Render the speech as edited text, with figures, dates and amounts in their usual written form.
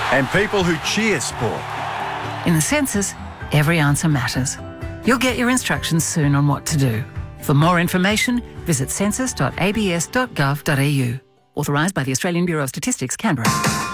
and people who cheer sport. In the census, every answer matters. You'll get your instructions soon on what to do. For more information, visit census.abs.gov.au. Authorised by the Australian Bureau of Statistics, Canberra.